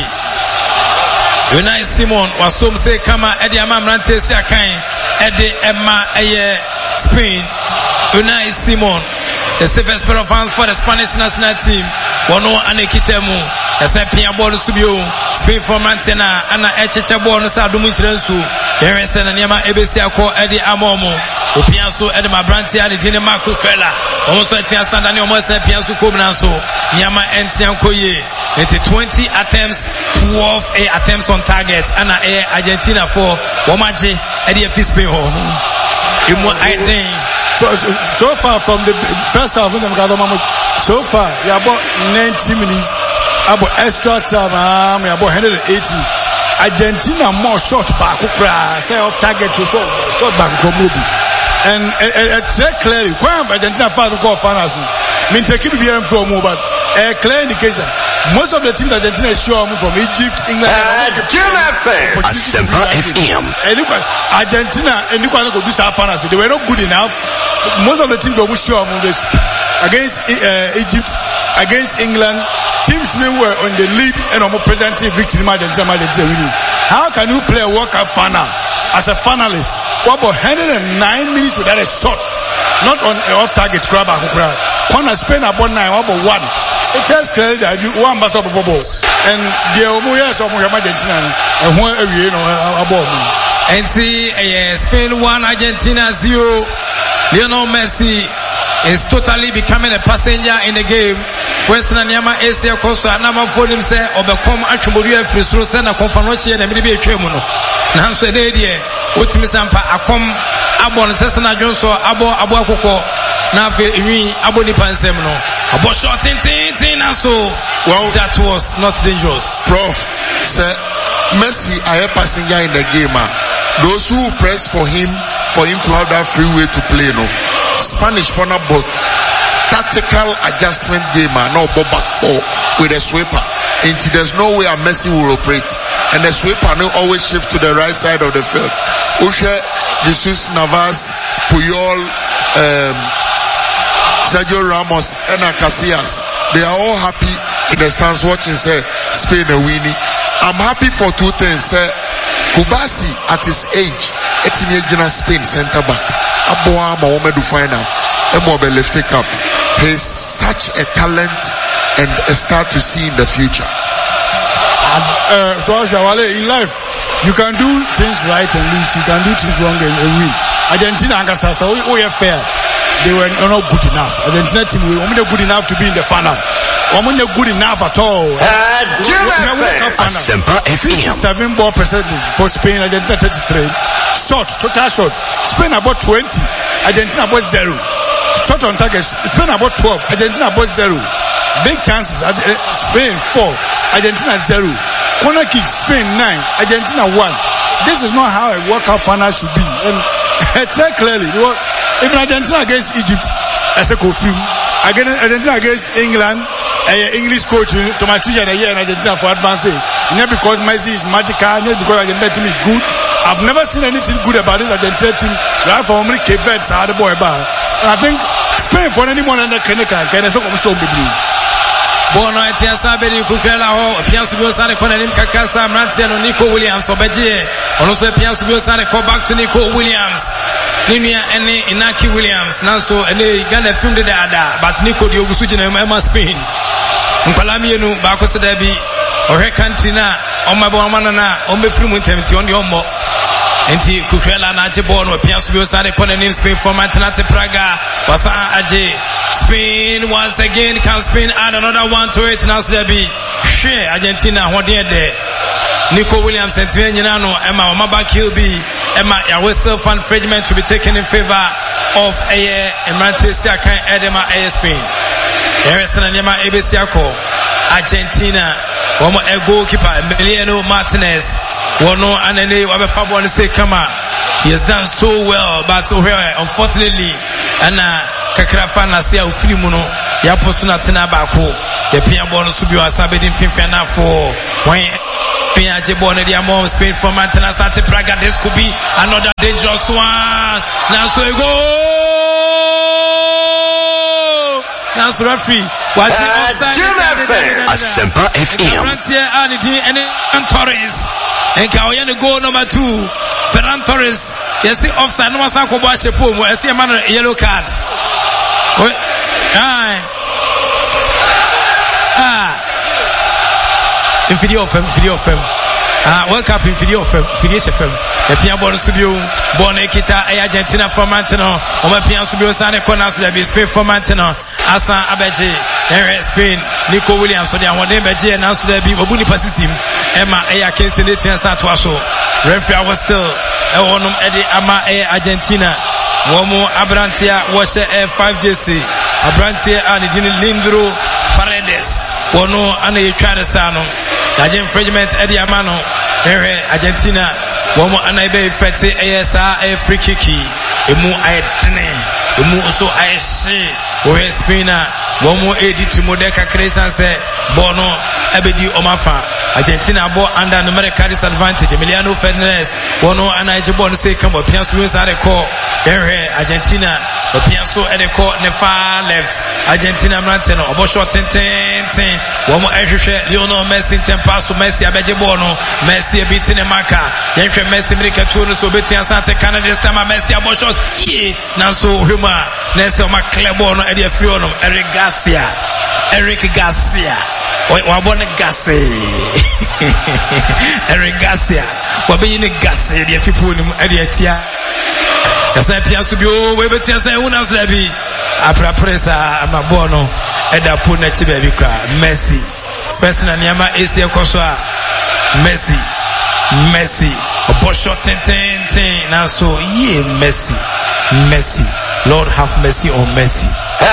Unai Simon wasom se kama Edi Ama Mrante Si Akain Edi Emma Eye Spain. Unai Simon, the safest pair of hands for the Spanish national team. Wano anekitemu. Asempa ball Subio. Spain from Mantena. Ana Echecha ball no sa dumu shirensu. Yeresen na niema ebesi ako Edi Amomo. Opianso Edema Branti and Gene Marco Krella. Almost a chance and almost a Pianso Cobranso. Nyama and Tiancoye. It's twenty attempts, twelve a attempts on target. And a Argentina for Womaji Eddie Fispe home. I think. So, so far from the first half, so far, you about ninety minutes, about extra time, about one hundred eight minutes. Argentina more short back, say off target to short, short back, movie. And it's uh, uh, clearly, quite Argentina fast call finals. I mean, take it behind from more, but a clear indication. Most of the teams Argentina is sure from Egypt, England, uh, Asempa F M. And look at Argentina and look at go do some finals. They were not good enough. Most of the teams were sure this against uh, Egypt, against England. Teams were on the lead and almost presenting victory. Argentina, Argentina winning. How can you play a World Cup final as a finalist? What about one hundred nine minutes without a shot? Not on uh, off target grab and grab. Corner Spain about nine, what about one? It tells clearly that you one must have a bubble. And the Omoyas of Argentina and one you know above. And see uh, Spain one, Argentina zero. Lionel Messi is totally becoming a passenger in the game. Western Nyama Asia Costa Nama for him say overcome Achuburia Frisro Sena Confanochi and maybe a Chemuno. Nanso Edia, Utimisampa, Acom, Abon, Sesana Johnson, Abo, Abuako, Nafe, Imi, Aboni Pansemno. Abo shot in tin, so well, that was not dangerous. Prof, sir, Messi, I a passenger in the game. Those who press for him, for him to have that free way to play, no. Spanish for now, but tactical adjustment game, no ball back four with a sweeper. Until there's no way a Messi will operate. And the sweeper no always shift to the right side of the field. Ushe, Jesus, Navas, Puyol, um, Sergio Ramos, and Casillas. They are all happy in the stands watching, say, Spain are winning. I'm happy for two things, say, Kubasi at his age, Etienne Spain center back. Aboa Mohamed final. Emobe left up. He's such a talent and a star to see in the future. Uh, so in life, you can do things right and lose. You can do things wrong and, and win. Argentina and Casasa, oh yeah, fair. They were not good enough. Argentina team were not good enough to be in the final. We're not good enough at all. Seven ball percentage for Spain. Argentina thirty-three. Shot, total shot. Spain about twenty. Argentina about zero. Shot on target. Spain about twelve. Argentina about zero. Big chances. Spain four. Argentina zero. Corner kick. Spain nine. Argentina one. This is not how a World Cup final should be. And I tell clearly, even Argentina against Egypt, as a confirm. Again, Argentina against England, uh, English coach, to my teacher, a year in Argentina for advancing. Not because Messi is magical, not because Argentina team is good. I've never seen anything good about this Argentina team. Right for only Cape Verde, so the boy bar. And I think Spain for anyone under Kennecan, can I so come show me blue. Bono etia sabedi kukela ho Piansu bio sane kona nim kakasa Mrantiano Nico Williams obeje ono so Piansu bio sane call back to Nico Williams Nimia ene Inaki Williams nanso ene Ghana film de ada but Nico di ogusu jina Emma Spain nkwala mienu ba ko seda bi ohwe country na omabo amana na ombe film ntemti on di ommo enti kukwela na aje ball no Piansu bio sane kona nim Spain for Mantenate Praga wasa aje Spain once again. Can Spain add another one to it? Now there be share Argentina. What did they? Nico Williams and Tienano Emma Omaba Kilby Emma Yawesel fan fragment to be taken in favor of a Emirates Siakan Edema A Spain. Harrison and Yama Ebesiako Argentina. One more goalkeeper Emiliano Martinez. Wono anene wabefa ball say come on. He has done so well, but unfortunately, and kakrafa na se ofiri mu no ya poso na tena baako ya pia ball no so bi asabedi mfimfia na for when pia je ball no dia more Spain from Antena Sante Praga. This could be another dangerous one. Now so go. Now so referee watching offside. Asempa F M. Frontier and the Torres. And Kaoyane goal number two. Ferran Torres. Yes, the offside. No one's not going to watch the pool. I see a man a yellow card. Ah. Ah. In video of him, video of him. Ah, World Cup in video of him, video of him. The Pia Bon Studio, Bon Ekita, Argentina from Mantino, Oma Pia Studio, Sane Conas, the Spain from Mantino, Asa Abeji, Spain, Nico Williams, so they are one day Beji, and also the people, Buni Passisim, Emma, Aya Kinston, the Tiansa Tuaso. Referee was still, Eonum Eddie Ama, Argentina, Womo Abrantia, Washer Air five J C, Abrantia, and Lindro Paredes, Wono, and the Tradisano. Agent Fragment Eddie Amano, Argentina, Womo Anaibe Fete A S R A free kiki, Emu Aetne, Emu so I see, Ohe Spina, Womo Edi Timodeka Cresanse, Bono, Abedi Omafa, Argentina bo under numerical disadvantage, Emiliano Fernandez, Wono Anaijabon say come up, Piansu wins at the core, Argentina, Piansu at the core, Nefa left, Argentina Manteno, Obosho ten ten ten, Womo Eshe, Lionel Messi, Tempasu, Messi, Abejebono, Messi, beating a marker, Yankee Messi, America, Tunis, Obetian Santa Canada, this time, Messi, Abosho, ye, Nanso, Huma, Nelson McClebono, Eddie Friono, Eric Garcia, Eric Garcia, Wabone Garcia, Eric Garcia, Wabini Garcia, the people in Eddie. Yes, I piasu bi o we beti asa una so bi apra presa amabono eda pu na chi baby kra Messi Messi na niama esi ekoso a Messi Messi obosho ten ten ten na so ye Messi Messi Lord have mercy on Messi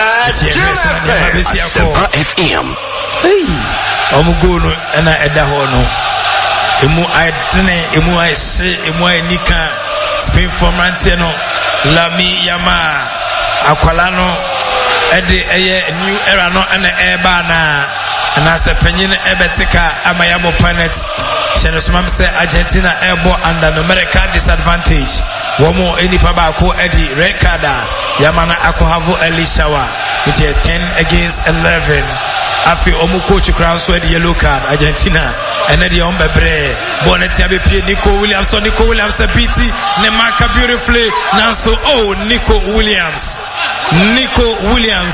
Asempa F M. Hey omugono na eda ho no emu aidene emu aise emu ainika Spain from Anteno, Lami Yama, Aqualano, Eddie, a new era no and Ebana, and as the Penin Ebetica, Amayamo Planet, Shenosmam say Argentina airborne under numerical disadvantage. Womo Eni Pabako Eddie, Rekada, Yamana Akohavo Elishawa, it's a ten against eleven. Afi omu coach crown so the yellow card Argentina and the ombebre bonnet yabe pie Nico Williams so Nico Williams the P T ne marka beautifully now so oh Nico Williams Nico Williams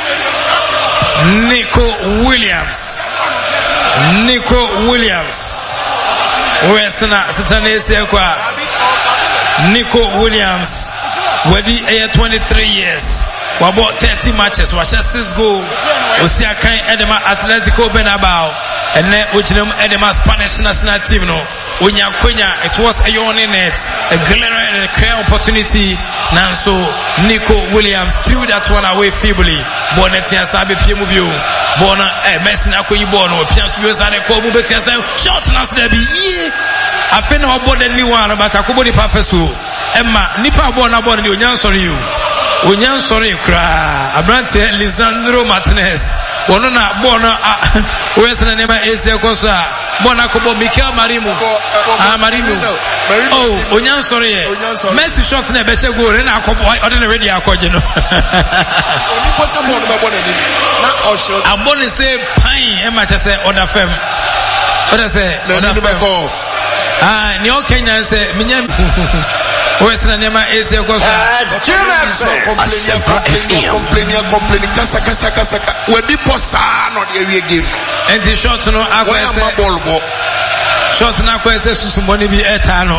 Nico Williams Nico Williams Western Satanese kwa Nico Williams wedi a twenty-three years we bought thirty matches, we shot six goals. We see a kind Edema Atletico Benabao, and then which them Edema Spanish national team. No, Unya Quenya, it was a yawning net, a glaring and a clear opportunity. Now so Nico Williams threw that one away feebly. Bonnetia Sabi Piemuvio, Bona, eh, Messina Koyibono, Piasu and a Kobu Betia, shot now so there be ye. I feel no more than one about a Kuboni Professor. Emma, Nipa Bona Bona, you sorry you. Unyan sorry cry. Abrante Lisandro Martinez. Wonona bona Western name is Kosa. Bona Kobo Mikel Marimo. Ah Marimo. Oh, Unyan sorry. Messi shot na be go re na akobo ordinary radio akojeno. Oni posa bona ba bona ni. Na osho. Abone say pine e ma say other fem. Other say other fem. Ah, ni o Kenya say minya Western name is Kosa. Complaining, complaining, complaining, complaining. Kasa, kasa, kasa. We be posa no the area game. And the shots no akwa ball. Shots na akwa say susumoni bi etano.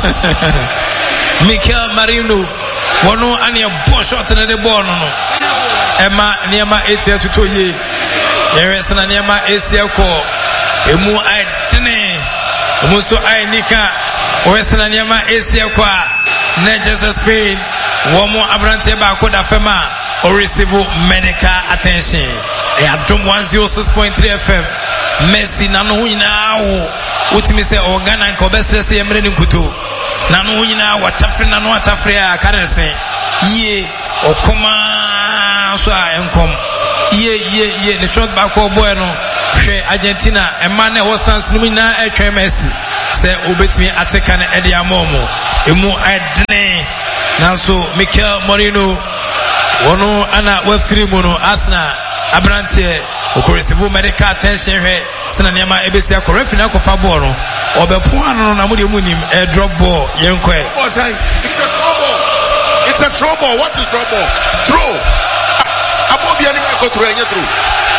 Mikel Marino. Wono ani a ball shot na the ball no. Emma niema etia tutoye. Yeres na niema esia ko. Emu aitene. Emu so ainika. Western niema esia kwa. Manchester Spain, one more Abrante Bakoda Fema or receive medical attention. Adom one oh six point three F M. Messi na no nyina wo. Utimi se organa nko besre se yemre ni nkuto. Na no nyina watafre na no atafre a karese. Ye okoma so a enkom. Ye ye ye the shot back or boy no. Hwe Argentina emane Western no nyina etwe Messi. Se obetimi ateka na ede amomo. Emu adne. Nanso Mikel Merino wono ana wafiri mu no Arsenal abrantie okoresivu medical attention hwe sena niama ebesi akorefi na kofa ball no obepo ano na mu de mu nim a drop ball yenkwe. It's a trouble. It's a trouble. What is trouble? Throw. Abobi ani go through any through.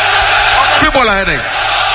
People are heading.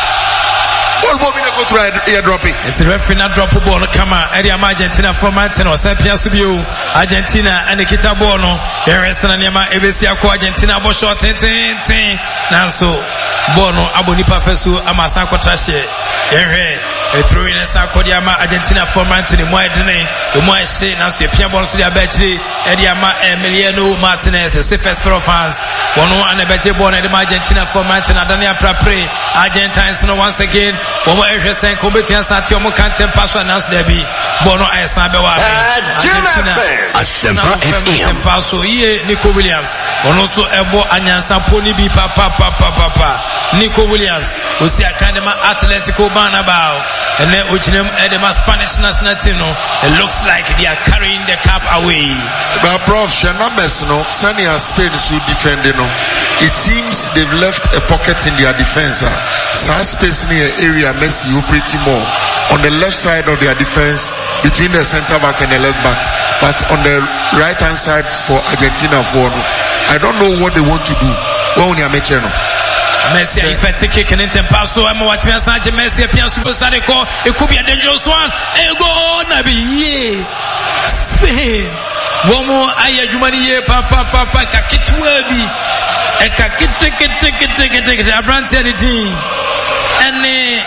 Ball bobi na go through air dropping. It's a referee na drop ball no kama area Argentina for Martino Sapia Subio Argentina and the kita ball no here is na niama ebesi akọ Argentina bo short ten ten nanso ball no abonipa fesu amasa kotrahye here e throw in esa kodiama Argentina for Martino mo edene e mo ehye nanso e pia ball so dia ba chire e dia ma Emiliano Martinez the first pro fans wono anabeje ball na de Argentina for Martino Daniel Prapre Argentines no once again Omo ehwesen ko betia start omo kantem pass announce there be bono esa be wa Argentina Asempa F M pass ye Nico Williams ono so ebo anyansa poni bi papa papa papa Nico Williams osi akadema Atletico Banabao ene ochinem edema Spanish national team no it looks like they are carrying the cup away. But Prof Shenames no Sania Spain should defend no. It seems they've left a pocket in their defense. Some space near area Messi operating more on the left side of their defense between the center back and the left back, but on the right hand side for Argentina for no. I don't know what they want to do. What on your no? Messi a effective kick and in passo and what Messi appears superstar call it could be a dangerous one. A go Nabi ye Spain. One more aya jumani ye papa papa kakitwebi e kakite kite kite kite kite abranti ani din ene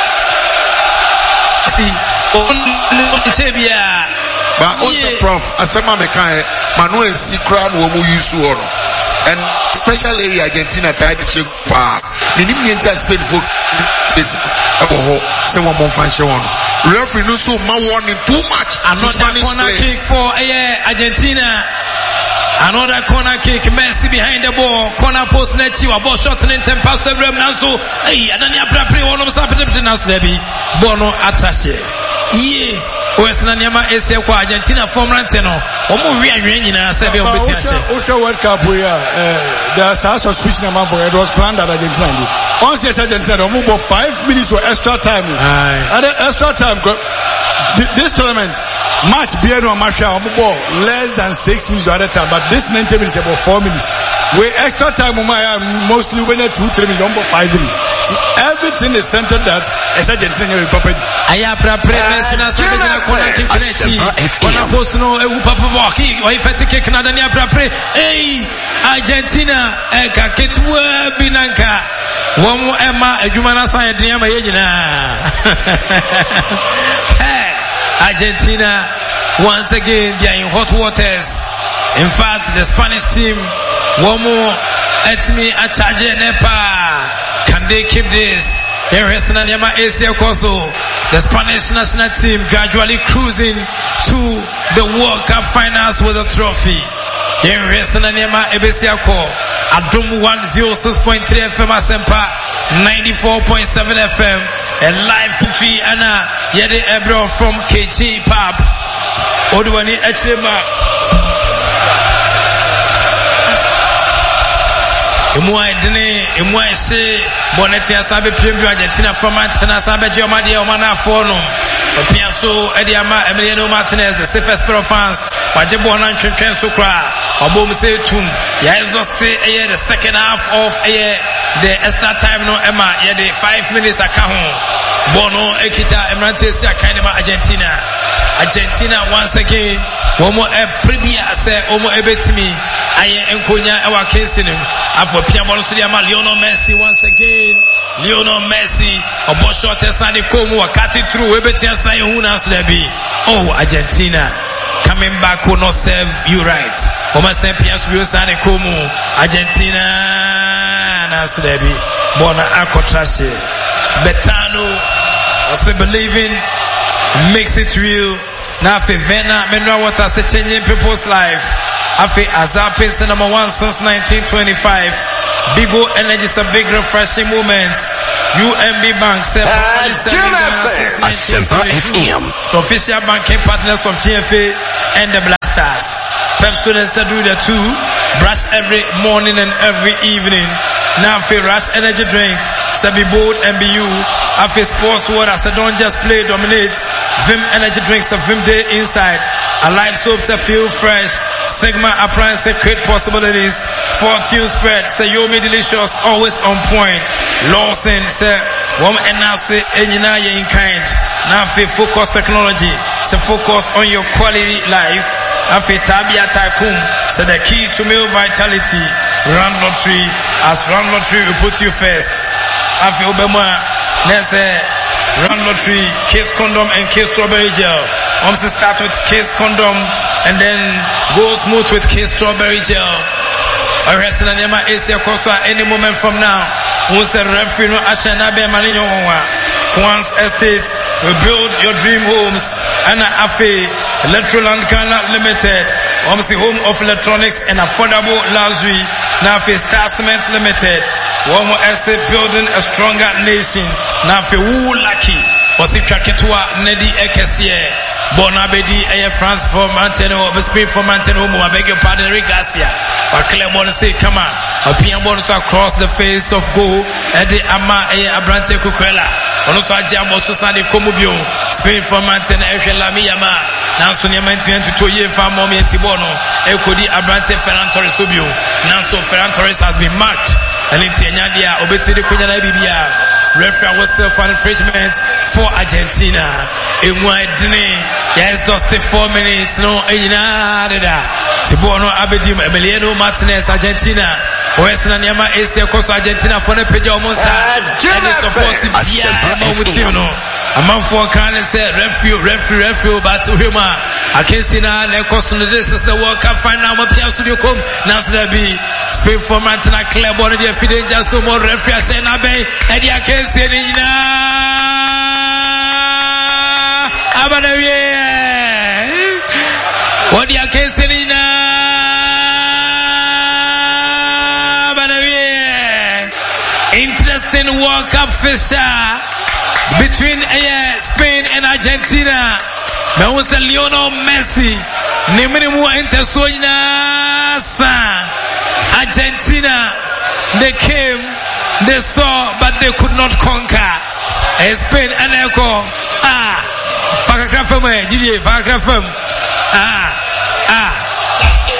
si on chebia but also Prof asema mekan Manuel Sikra no mu yusu ono and special area Argentina tied check pa minim nyenta Spain for space abo se one more fan show on referee no so ma warning too much. Another corner kick for uh, Argentina. Another corner kick. Messi behind the ball. Corner post nechiwa. Ball shot in ten pass every nanso. Hey, adani aprapre one of stop it nanso debi. Bono atrashe. Yeah. Western Nyama S L kwa Argentina form rante no. Omo wi anwen nyina se be obeti ase. Osha World Cup we are there are suspicion among for it was planned at Argentina. Once yes Argentina omo go five minutes for extra time. At the extra time this tournament match beer no match omo go less than six minutes at a time, but this ninety minutes about four minutes. We extra time mostly when you two three minutes omo five minutes. See, everything is centered that as Argentina will pop it. Aya pra pre na sabejina kona kikinechi. Kona post no e upapa waki. Wa ifeti kick na dani pra pre. Hey Argentina e ka ketwa binanka. Womo ema adwuma na san yedin ama ye nyina. Hey Argentina once again they are in hot waters. In fact the Spanish team womo etmi a charge nepa. Can they keep this? Here is Nanyama Asia Koso. The Spanish national team gradually cruising to the World Cup finals with a trophy. Here is Nanyama Ebesiako. Adum one oh six point three F M Asempa ninety-four point seven F M. A live country Anna Yede Ebro from K G Pub. Odwani Echema. Emwa edene emwa ese bonnet ya sabe premier Argentina from Argentina sabe joma dia omana fono opiaso edi ama Emiliano Martinez the safest pro fans waje bo na ntwentwen so kra obom say tum ya exhaust eh the second half of eh the extra time no ema ya the five minutes aka ho bono ekita emrante si aka ne ma Argentina Argentina once again womo e premier say omo ebetimi aye enkonya e wa kensinim afọ piamolo so dia ma Lionel Messi once again Lionel Messi obo shot esande komu wakati through ebetia san hu na so be oh Argentina coming back will not serve you right. Oma Sempias will stand komu Argentina na na so there be born akotrashe Betano was believing makes it real. Now for Vena Menua what has changing people's life. Afi Azape is number one since nineteen twenty-five. Bigo Energy is a big refreshing moment. U M B Bank said the official banking partners of G F A and the Blasters. Pep students that do the two, brush every morning and every evening. Now for Rush Energy Drink, say be bold and be you. Afi Sports Water, say don't just play, dominate. Vim Energy Drinks, a Vim Day inside. Alive soaps, say feel fresh. Sigma Appliance, say create possibilities. Fortune Spread, say Yomi Delicious, always on point. Lawson, say woman and now say engineer in kind. Now for Focus Technology, say focus on your quality life. Afi Tabia Tycoon, say the key to male vitality. Run Lottery, as Run Lottery will put you first. Afi Obama, let's say Run Lottery, Kiss Condom and Kiss Strawberry Gel. I'm to start with Kiss Condom and then go smooth with Kiss Strawberry Gel. Arrest in Anima Asia Costa any moment from now. Who's the referee no Ashanabe Malinho Quans Estate, rebuild your dream homes. Anna Afe, Electroland Ghana Limited, obviously home of electronics and affordable luxury. Nafe Star Cement Limited, one more estate building a stronger nation. Nafe Woo Lucky, was it Kaketwa Nedi Ekesie. Bonabedi Air France for Manteno, Speed for Manteno, I beg your pardon, Rigasia. But Clermont say, come on, a piano bonus across the face of go, Eddie Ama Air Abrante Kukwela, also a Jambo Susani Komubio, Speed for Manteno, Lamiyama, Nanso Niamantian to two year farm mommy Tibono, Ekodi Abrante Ferran Torres Subio, Nanso Ferran Torres has been marked, and it's Yandia, Obesity Kunyana Bibia, referee was still for infringement for Argentina. In wide yes, just four minutes, no, Inada. Tibono Abedim, Emiliano Martinez, Argentina. Western Yama Asia Coast Argentina for the Pedro Monsa. And the support with Timono. A man for can say refuge, refuge, refuge, but Huma. I can't see now, the cost of this is the World Cup final. My Pia Studio come. Now so there be Spain for Mantina Club on the Fidel just so more refuge and Abbey. And I can't see any Abanawie. What you can say in Abanawie. Interesting World Cup fixture between uh, Spain and Argentina. There was the Lionel Messi. Neminimu Intersoina Argentina. They came, they saw, but they could not conquer. And Spain and Echo. Ah. Fakakrafem, Gigi, Fakakrafem. Ah, ah.